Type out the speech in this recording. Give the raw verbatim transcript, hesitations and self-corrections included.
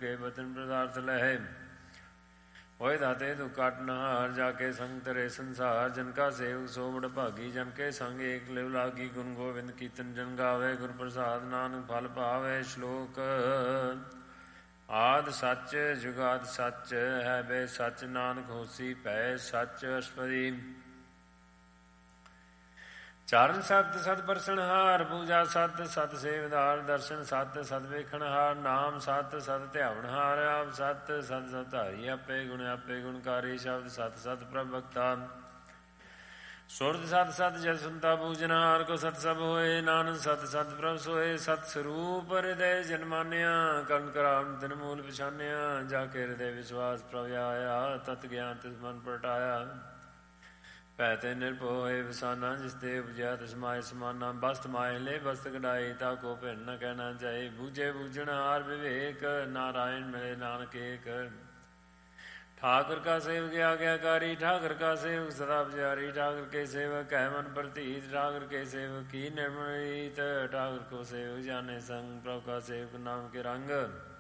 ਕੇ ਬਚਨ ਪਦਾਰਥ ਲਹੈ। ਹੋਏ ਦਾਤੇ ਤੂੰ ਕੱਟ ਨਹਾਰ ਜਾ ਕੇ ਸੰਗ ਤਰੇ ਸੰਸਾਰ। ਜਨ ਕਾ ਸੇਵਕ ਸੋ ਬੜ ਭਾਗੀ ਜਨ ਕੇ ਸੰਗ ਏਕ ਲਿਵ ਲਾਗੀ। ਗੁਣ ਗੋਬਿੰਦ ਕੀਰਤਨ ਜਨ ਗਾਵੇ ਗੁਰ ਪ੍ਰਸਾਦ ਨਾਨਕ ਫਲ ਪਾਵੇ। ਸ਼ਲੋਕ ਆਦਿ ਸੱਚ ਜੁਗਾਦ ਸੱਚ ਹੈ ਬੇ ਸੱਚ ਨਾਨਕ ਹੋਸੀ ਪੈ ਸੱਚ ਅਸਪਦੀ। ਚਰਨ ਸਤ ਸਤ ਪਰਸਨਹਾਰ ਪੂਜਾ ਸਤ ਸਤ ਸੇਵਦਾਰ ਦਰਸ਼ਨ ਸਤ ਸਤ ਵੇਖਣਹਾਰ ਨਾਮ ਸਤ ਸਤ ਧਿਆਵਣਹਾਰ ਆਪ ਸਤ ਸਤ ਸਤ ਧਾਰੀ ਆਪੇ ਗੁਣ ਆਪੇ ਗੁਣਕਾਰੀ ਸ਼ਬਦ ਸਤ ਸਤ ਪ੍ਰਭਕਤਾ ਸੁਰਤ ਸਤ ਸਤ ਜਸ ਸੁਨਤਾ ਪੂਜਨਹਾਰ ਕੋ ਸਤ ਸਭ ਹੋਏ। ਨਾਨਕ ਸਤ ਸਤ ਪ੍ਰਭ ਸੋਏ ਸਤ ਸਰੂਪ ਹਿਰਦੈ ਜਨਮਾਨਿਆ ਕਰਨ ਕਰਾਵਨ ਤਿਨ ਮੂਲ ਪਛਾਨਿਆ। ਜਾ ਕੇ ਹਿਰਦੈ ਵਿਸ਼ਵਾਸ ਪ੍ਰਭ ਆਇਆ ਤਤ ਗਿਆਨ ਤਿਸ ਮਨ ਪ੍ਰਟਾਇਆ। ਪੈ ਤੇ ਨਿਰਭਉ ਹੋਏ ਵਸਾਨਾ ਜਿਸ ਤੇ ਉਪਜਿਆ ਤਿਸ ਮਾਏ ਸਮਾਨਾ। ਬਸਤ ਮਾਏ ਲੈ ਬਸਤ ਕਢਾਈ ਤਾ ਕੋ ਭਿੰਨ ਨ ਕਹਿਣਾ ਚਾਹੀ। ਬੂਝੇ ਬੂਝਣ ਹਾਰ ਵਿਵੇਕ ਨਾਰਾਇਣ ਮਿਲੇ ਨਾਨਕ ਏਕ। ਠਾਕੁਰ ਕਾ ਸੇਵਕ ਆਗਿਆਕਾਰੀ ਠਾਕੁਰ ਕਾ ਸੇਵਕ ਸਦਾ ਪੁਜਾਰੀ। ਠਾਕੁਰ ਕੇ ਸੇਵਕ ਹੈ ਮਨ ਪ੍ਰਤੀਤ ਠਾਕੁਰ ਕੇ ਸੇਵਕ ਕੀ ਨਿਰਮਲ ਰੀਤ। ਠਾਕੁਰ ਕੋ ਸੇਵਕ ਜਾਨੇ ਸੰਗ ਪ੍ਰਭ ਕਾ ਸੇਵਕ ਨਾਮ ਕੇ ਰੰਗ।